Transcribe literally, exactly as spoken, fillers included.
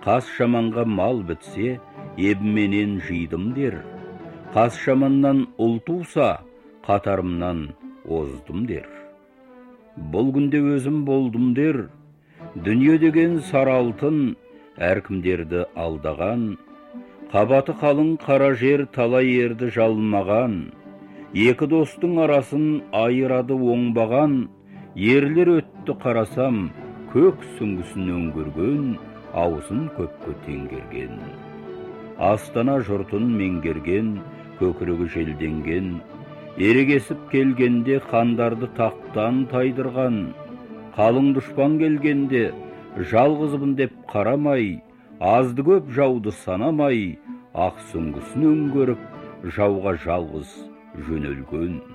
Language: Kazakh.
Қас жаманға мал бітсе, ебіменен жидым дер. Қас жаманнан ұл туса, қатарымнан оздым дер. Бұл күнде өзім болдым дер. Дүние деген сары алтын, әркімдерді алдаған. Қабаты қалың қара жер талай ерді жалмаған. Екі достың арасын айырады оңбаған. Ерлер өтті қарасам, көк сүңгісін өңгерген, аузын көпке теңгерген. Астана жұртын меңгерген, көкірегі желденген. Ерегесіп келгенде қандарды тақтан тайдырған. Қалың дұшпан келгенде, жалғызбын деп қарамай, азды көп жауды санамай, ақ сүңгісін өңгеріп, жауға жалғыз жөнелген.